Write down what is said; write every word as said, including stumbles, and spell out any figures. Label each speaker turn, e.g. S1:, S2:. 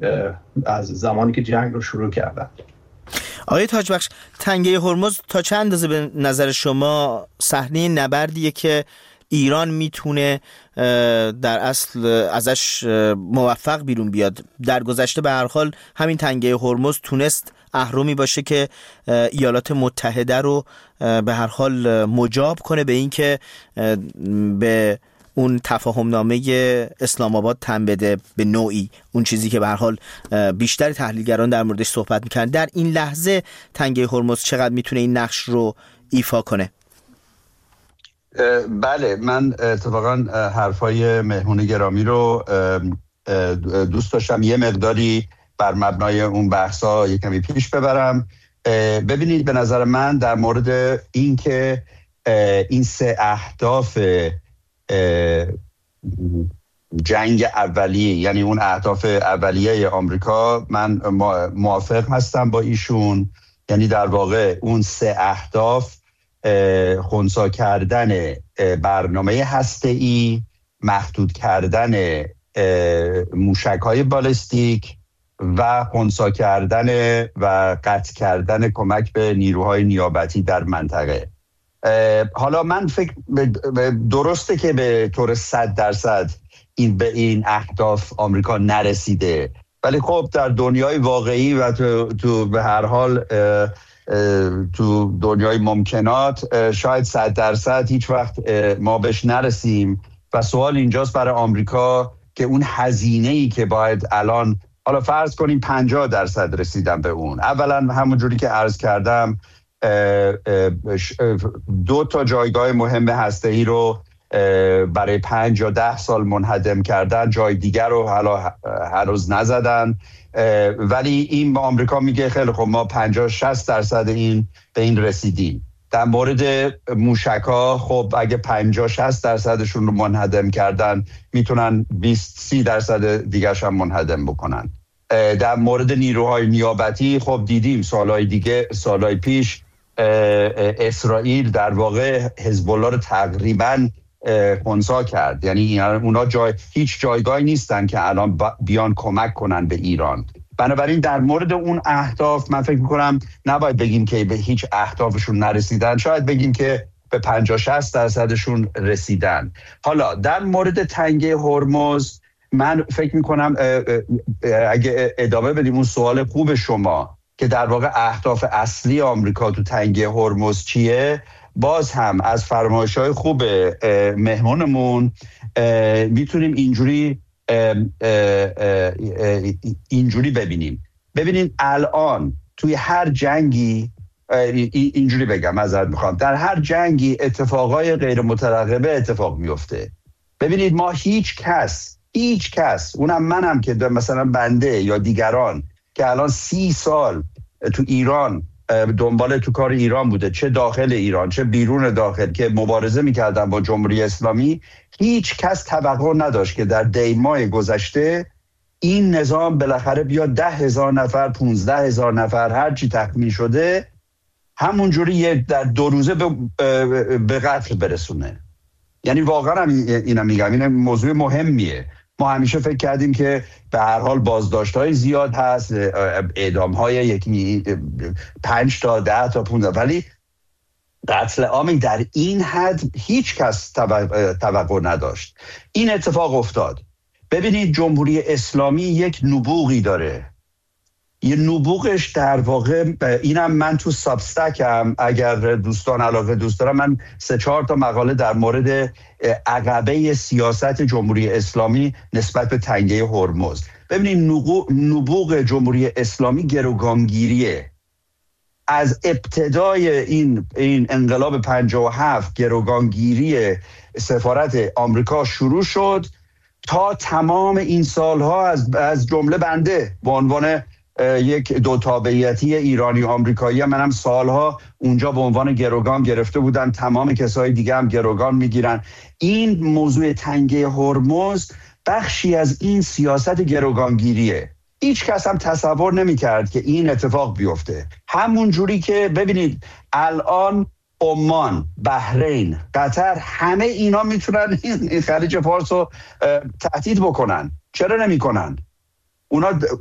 S1: از زمانی که جنگ رو شروع کردن.
S2: آقای تاجبخش، تنگه هرمز تا چند اندازه به نظر شما صحنه نبردیه که ایران میتونه در اصل ازش موفق بیرون بیاد؟ در گذشته به هر حال همین تنگه هرمز تونست اهرمی باشه که ایالات متحده رو به هر حال مجاب کنه به این که به اون تفاهم نامه اسلام آباد تن بده، به نوعی اون چیزی که به هر حال بیشتر تحلیلگران در موردش صحبت میکنن. در این لحظه تنگه هرمز چقدر میتونه این نقش رو ایفا کنه؟
S3: بله، من اتفاقا حرفای مهمون گرامی رو دوست داشتم یه مقداری بر مبنای اون بحثا یک کمی پیش ببرم. ببینید، به نظر من در مورد این که این سه اهداف جنگ اولیه، یعنی اون اهداف اولیه آمریکا، من موافق هستم با ایشون. یعنی در واقع اون سه اهداف خنثی کردن برنامه هسته‌ای، محدود کردن موشک‌های بالستیک و خنثی کردن و قطع کردن کمک به نیروهای نیابتی در منطقه. حالا من فکر درسته که به طور صد درصد این به این اهداف آمریکا نرسیده، ولی خب در دنیای واقعی و تو, تو به هر حال تو دنیای ممکنات شاید صد درصد هیچ وقت ما بهش نرسیم و سوال اینجاست برای آمریکا که اون هزینه‌ای که باید الان، حالا فرض کنیم پنجاه درصد رسیدن به اون. اولا همونجوری که عرض کردم دو تا جایگاه مهم هسته‌ای رو برای پنج یا ده سال منهدم کردن، جای دیگر رو حالا هنوز نزدن، ولی این با آمریکا میگه خیلی خب ما پنجاه شصت درصد این به این رسیدیم. در مورد موشک‌ها خب اگه پنجاه شصت درصدشون رو منهدم کردن، میتونن بیست سی درصد دیگرش هم منهدم بکنن. در مورد نیروهای نیابتی خب دیدیم سالهای دیگه، سالهای پیش اسرائیل در واقع حزب الله رو تقریباً خنثی کرد. یعنی اونا جای هیچ جایگاهی نیستن که الان بیان کمک کنن به ایران. بنابراین در مورد اون اهداف من فکر میکنم نباید بگیم که به هیچ اهدافشون نرسیدن، شاید بگیم که به پنجاه شصت درصدشون رسیدن. حالا در مورد تنگه هرمز من فکر میکنم اگه ادامه بدیم اون سوال خوب شما که در واقع اهداف اصلی آمریکا تو تنگه هرمز چیه، باز هم از فرمایش‌های خوب مهمانمون میتونیم اینجوری اینجوری ببینیم. ببینید الان توی هر جنگی، اینجوری بگم معذرت میخوام، در هر جنگی اتفاقای غیر مترقبه اتفاق میفته. ببینید ما هیچ کس هیچ کس اونم منم که مثلا بنده یا دیگران که الان سی سال تو ایران دنبال تو کار ایران بوده، چه داخل ایران چه بیرون داخل، که مبارزه میکردن با جمهوری اسلامی، هیچ کس توقع نداشت که در دی ماه گذشته این نظام بالاخره بیاد ده هزار نفر، پونزده هزار نفر، هر چی تخمین شده همونجوری در دو روزه به, به قتل برسونه. یعنی واقعا هم اینم میگم، این موضوع مهمیه. ما همیشه فکر کردیم که به هر حال بازداشت‌های زیاد هست، اعدام‌های یکی پنج تا ده تا پونزده، ولی قتل عام در این حد هیچ کس توقع نداشت. این اتفاق افتاد. ببینید جمهوری اسلامی یک نبوغی داره، یه نبوغش در واقع، اینم من تو سابستکم اگر دوستان علاقه دوست دارم، من سه چهار تا مقاله در مورد عقبه سیاست جمهوری اسلامی نسبت به تنگه هرمز. ببینید نبوغ جمهوری اسلامی گروگانگیریه. از ابتدای این این انقلاب پنجاه و هفت گروگانگیری سفارت آمریکا شروع شد تا تمام این سالها، از از جمله بنده به عنوان یک دو تابعیتی ایرانی و آمریکایی، منم سالها اونجا به عنوان گروگان گرفته بودم، تمام کسای دیگه هم گروگان میگیرن. این موضوع تنگه هرمز بخشی از این سیاست گروگانگیریه. هیچ کس هم تصور نمی‌کرد که این اتفاق بیفته. همون جوری که ببینید الان عمان، بحرین، قطر، همه اینا میتونن این خلیج فارس رو تهدید بکنن. چرا نمی‌کنن؟ اونا